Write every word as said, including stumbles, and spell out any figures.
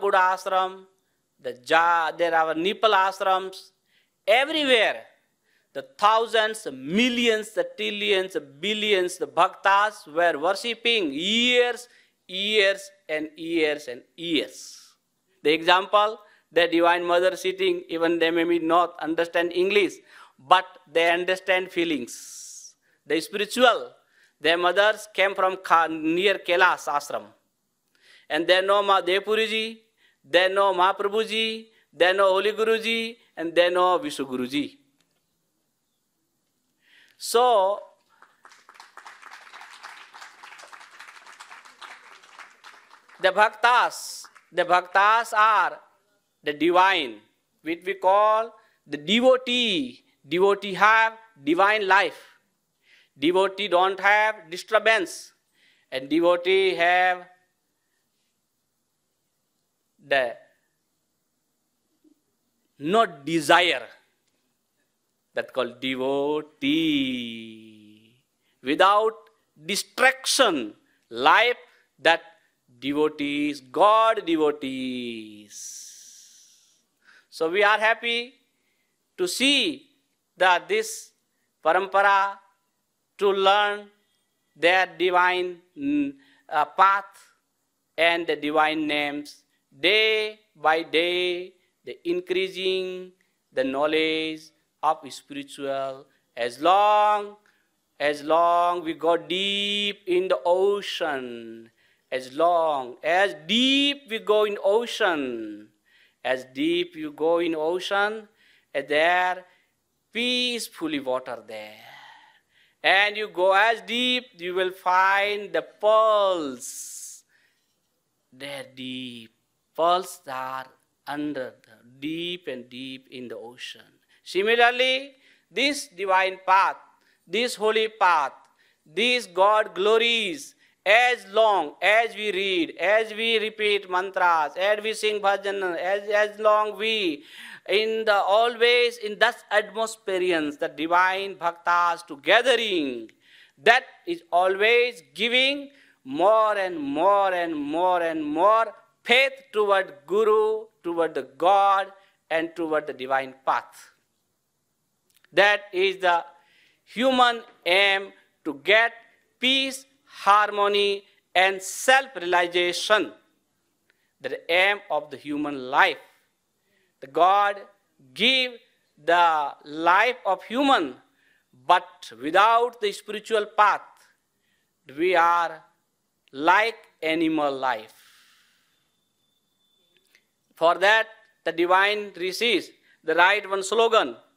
Buddha ashram, the ja, there are Nepal ashrams, everywhere. The thousands, the millions, the trillions, the billions, the bhaktas were worshipping years, years and years and years. The example, the Divine Mother sitting, even they may not understand English, but they understand feelings. The spiritual, their mothers came from near Kailash ashram. And they know Mahadevpuriji, they know Mahaprabhuji, they know Holy Guruji, and they know Vishnu Guruji. So, the bhaktas, the bhaktas are the divine, which we call the devotee. Devotee have divine life. Devotee don't have disturbance. And devotee have the not desire. That's called devotee. Without distraction, life, that devotees, God devotees. So we are happy to see that this parampara, to learn their divine uh, path and the divine names. Day by day, the increasing the knowledge of spiritual, as long as long we go deep in the ocean, as long as deep we go in ocean, as deep you go in ocean, there peacefully water there. And you go as deep, you will find the pearls. They're deep. Pearls are under the deep and deep in the ocean. Similarly, this divine path, this holy path, these God glories, as long as we read, as we repeat mantras, as we sing bhajan, as, as long we, in the always in that atmosphere, the divine bhaktas to gathering, that is always giving more and more and more and more faith toward Guru, toward the God, and toward the divine path. That is the human aim, to get peace, harmony, and self-realization. The aim of the human life. The God give the life of human, but without the spiritual path, we are like animal life. For that, the divine rishis, they write one slogan,